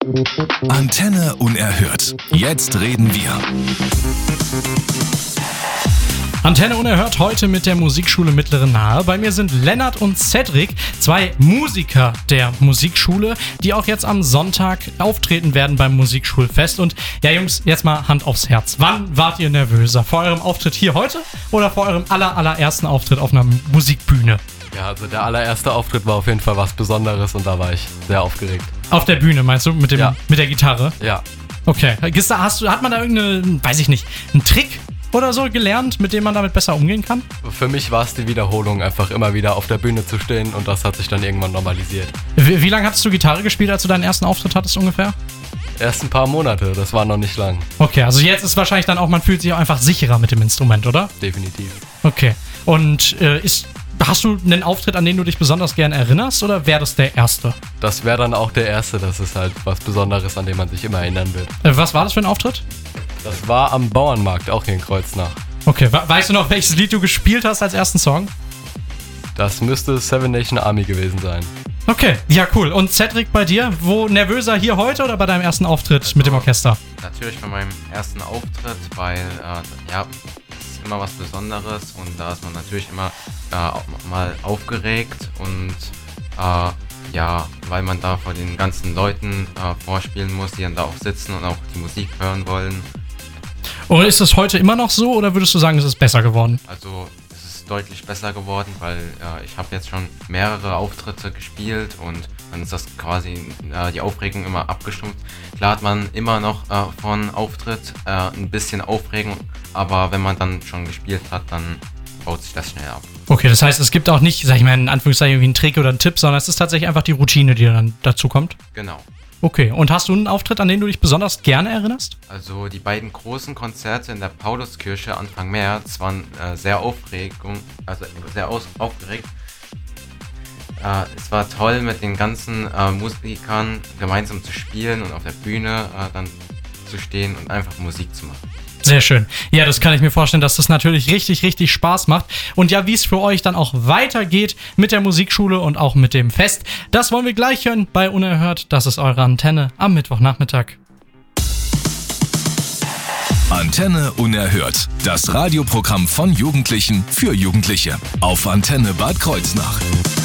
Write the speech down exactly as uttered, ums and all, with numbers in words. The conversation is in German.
Antenne Unerhört. Jetzt reden wir. Antenne Unerhört heute mit der Musikschule Mittlere Nahe. Bei mir sind Lennart und Cedric, zwei Musiker der Musikschule, die auch jetzt am Sonntag auftreten werden beim Musikschulfest. Und ja, Jungs, jetzt mal Hand aufs Herz. Wann wart ihr nervöser? Vor eurem Auftritt hier heute oder vor eurem aller, allerersten Auftritt auf einer Musikbühne? Ja, also der allererste Auftritt war auf jeden Fall was Besonderes und da war ich sehr aufgeregt. Auf der Bühne, meinst du? Mit, dem, Ja. mit der Gitarre? Ja, Okay. Gista, hast du, hat man da irgendeine, weiß ich nicht, einen Trick oder so gelernt, mit dem man damit besser umgehen kann? für mich war es die Wiederholung, einfach immer wieder auf der Bühne zu stehen und das hat sich dann irgendwann normalisiert. Wie, wie lange hattest du Gitarre gespielt, als du deinen ersten Auftritt hattest ungefähr? Erst ein paar Monate, das war noch nicht lang, Okay, also jetzt ist wahrscheinlich dann auch, man fühlt sich auch einfach sicherer mit dem Instrument, oder? definitiv. Okay. Und äh, ist, hast du einen Auftritt, an den du dich besonders gern erinnerst, oder wäre das der erste? Das wäre dann auch der erste, das ist halt was Besonderes, an dem man sich immer erinnern wird. Äh, was war das für ein Auftritt? Das war am Bauernmarkt, auch hier in Kreuznach. Okay, we- weißt du noch, welches Lied du gespielt hast als ersten Song? Das müsste Seven Nation Army gewesen sein. Okay, ja cool. Und Cedric, bei dir, wo nervöser, hier heute oder bei deinem ersten Auftritt mit dem Orchester? Natürlich bei meinem ersten Auftritt, weil äh, ja, es ist immer was Besonderes und da ist man natürlich immer äh, auch mal aufgeregt und äh, ja, weil man da vor den ganzen Leuten äh, vorspielen muss, die dann da auch sitzen und auch die Musik hören wollen. Und ist das heute immer noch so oder würdest du sagen, es ist besser geworden? Also es ist deutlich besser geworden, weil äh, ich habe jetzt schon mehrere Auftritte gespielt und dann ist das quasi äh, die Aufregung immer abgestumpft. Klar hat man immer noch äh, von Auftritt äh, ein bisschen Aufregung, aber wenn man dann schon gespielt hat, dann baut sich das schnell ab. Okay, das heißt, es gibt auch nicht, sag ich mal in Anführungszeichen, irgendwie einen Trick oder einen Tipp, sondern es ist tatsächlich einfach die Routine, die dann dazu kommt. Genau. Okay, und hast du einen Auftritt, an den du dich besonders gerne erinnerst? Also die beiden großen Konzerte in der Pauluskirche Anfang März waren äh, sehr Aufregung, also sehr aus, aufgeregt. Äh, es war toll, mit den ganzen äh, Musikern gemeinsam zu spielen und auf der Bühne äh, dann zu stehen und einfach Musik zu machen. Sehr schön. Ja, das kann ich mir vorstellen, dass das natürlich richtig, richtig Spaß macht. Und ja, wie es für euch dann auch weitergeht mit der Musikschule und auch mit dem Fest, das wollen wir gleich hören bei Unerhört. Das ist eure Antenne am Mittwochnachmittag. Antenne Unerhört. Das Radioprogramm von Jugendlichen für Jugendliche. Auf Antenne Bad Kreuznach.